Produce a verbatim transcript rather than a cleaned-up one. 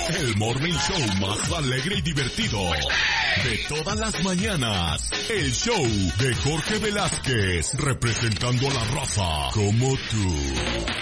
El morning show más alegre y divertido de todas las mañanas. El show de Jorge Velázquez, representando a la raza como tú.